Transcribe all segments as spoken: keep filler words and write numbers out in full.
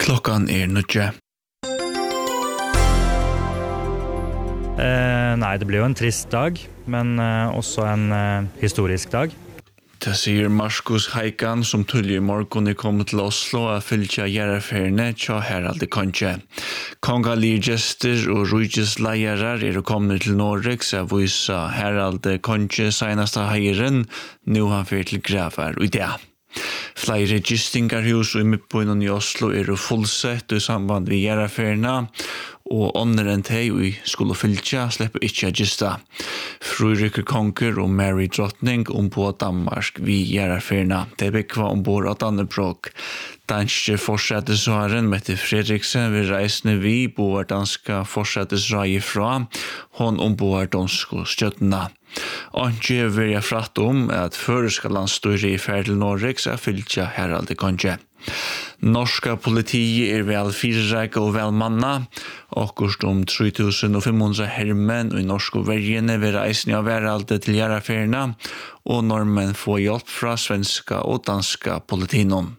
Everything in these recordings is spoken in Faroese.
Klockan är nutje. Eh, nej, det blev en trist dag, men eh, också en eh, historisk dag. Det sier Markus Heikan som tullig morgon er kommet til Oslo og fylgja gjerraferne tja Heralde Konge. Kongalige gester og rujtsleiarar er kommet til Norge så visa Heralde Konge senaste heiren, nu han fyrt til gravar og idé. Flere gistingarhus og i midtbøynen i Oslo er fullsett i samband med gjerraferne, og ånder enn teg og skulle fylgja slipper ikke gista. Frøyrykker Konger og Mary Drottning ombord Danmark vi gjerraferne. Det bekva ombord av Dannebrog. Danske fortsettesvaren Mette Fredriksen vil reisende vi boer danska fortsettesraie fra, hon ombord dansko støttene. Anke vil jeg fratt om at føreska landstøyre i ferd til Norge er fylgja Heralde Konge. Norska politi er vel firereika og vel manna, akkurst om tre tusen fem hundre hermen og i norske vergene vil reisende av Heralde til gjerraferne, og normen får hjelp fra svenska og danska politinon.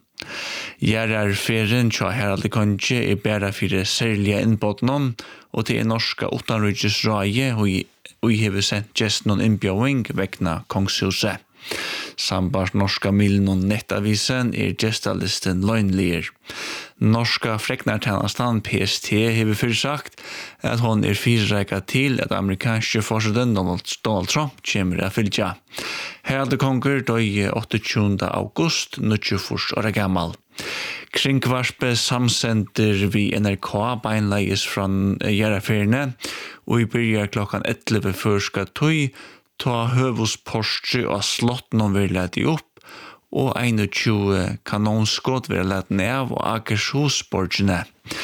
Gjerrarferen tja Heralde Konge er bæra fire særlige innbåtnon, og til er norska utanrydges raie og i hever sendt gestnon innbjøving vekna kongshuset. Sambars norska millen og nettavisen er gestalisten løgnligere. Norska freknartjenastan P S T hever fyrsagt at hon er fyrreika til at amerikanske forsiden Donald, Donald Trump kommer av fylgja. Heralde Konger døye åttiogtjúgunda august, nittiofyra åra gammal. Kringvarspe samsender vi N R K beinleies fra gjerraferne, og i byrjar klokkan elleve førska tøy, ta høvuspostri og slottnon vil leti opp, og tjueén kanonskott vil leti ned og Akershusborgene.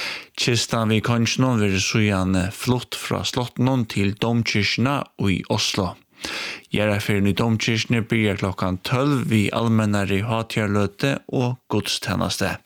Kistan vi kongenon vil sujan flott fra slottnon til domkirkene i Oslo. Gjerraferen i domkirkene byrjar klokkan tolv vi allmennare hatjarløte og godstjeneste.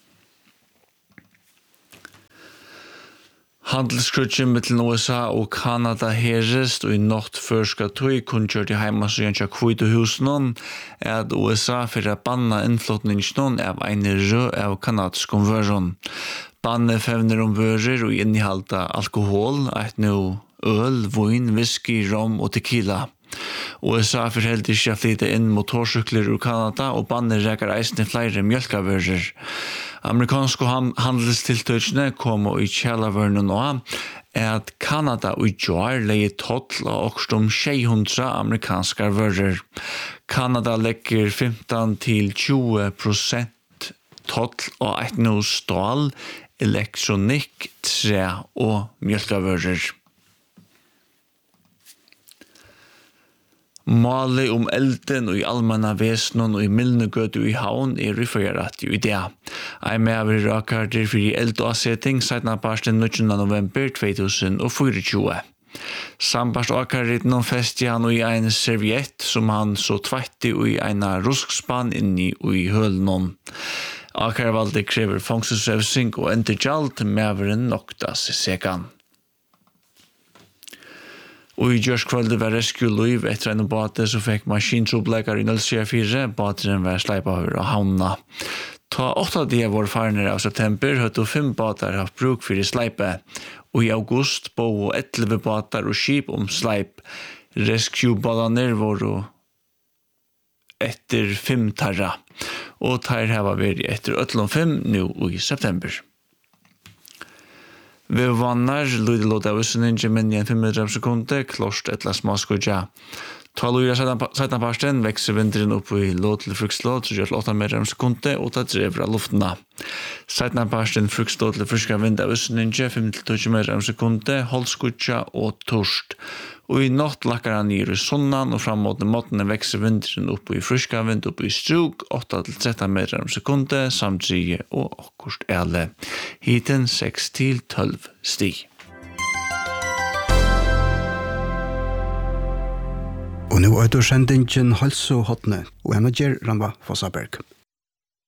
Handelskrutjen mellom U S A og Kanada herrest, og i natt førska tøy kunnkjørt i heimasøyen til Kvitehusen at U S A for å banna innflotningen av en rød av kanadisk vøren. Banne fevner om vører og innehalda alkohol, et nå øl, vin, whisky, rom og tequila. U S A forheldt ikke å flytte inn motorsykler ur Kanada, og banne reker eisende flere mjølkavører. Amerikanske handelstiltøkene kom i kjellavørene nå, at Kanada og Jar leier toll av okstom seks hundre amerikanske vører. Kanada legger femten til tjúgu prosent toll av et nå stål, elektronikk, tre og mjølkavører. Mali om elden og i allmanna vesnon og i Milnegøtu i havn er riførat i det. Jeg med rakarter for i eld og avsetting seitna parsten nittjúgunda november tvö þúsund og fýraogtjúgu. Sambast akarritten om festi han i en serviett som han så tvatti i en ruskspann inni i hølnon. Akarvalde krever fangselsrevsing og endergjalt medveren noktas sekan. Og i gjørskvöldet var Rescue Live etter en båte som fikk maskintrobleikar i null fire, båteren var sleipa over av havna. Ta åtta de var farner av september, høtte fem båtar haft bruk for i sleipe, og i august bo elleve båtar og skip om sleip. Rescue-bådaner var etter fem tarra, og tar hava vært etter åtte fem nå i september. Vi vannar lydde låt av ussninge men i en fem sekunder, klost etla smaskudja. Ta luja seitna parsten, vekser vindren opp i låt til frukslåt, så gjør til åtta meter sekunder, og ta drever av luftena. Seitna parsten frukslåt til friska vind av ussninge, fem til tjúgu meter sekunder, holdskudja og torst. Og i natt lakkar han nir i sunnan, og fram mot måtene vekser vindren opp i friska vind opp i strug, åtta til tretton meter sekunder, samtrige og akkurst ele. Hiten seks til tolv stig. Og nå er det sendingen Hals og Hotne, og en av Gjer Ramba Fossaberg.